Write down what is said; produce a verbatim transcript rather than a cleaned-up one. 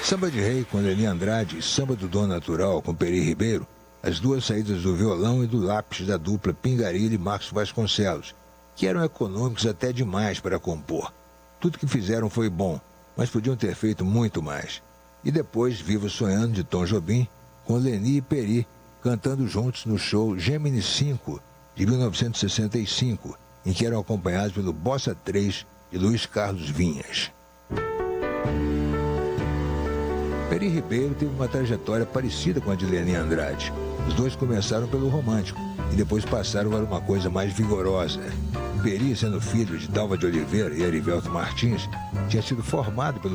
Samba de Rei com Leni Andrade e Samba do Dom Natural com Peri Ribeiro, as duas saídas do violão e do lápis da dupla Pingarilha e Marcos Vasconcelos, que eram econômicos até demais para compor. Tudo que fizeram foi bom, mas podiam ter feito muito mais. E depois Vivo Sonhando, de Tom Jobim, com Leni e Peri, cantando juntos no show Gemini cinco, de mil novecentos e sessenta e cinco, em que eram acompanhados pelo Bossa três, de Luiz Carlos Vinhas. Peri Ribeiro teve uma trajetória parecida com a de Leni Andrade. Os dois começaram pelo romântico e depois passaram para uma coisa mais vigorosa. Peri, sendo filho de Dalva de Oliveira e Erivelto Martins, tinha sido formado pelo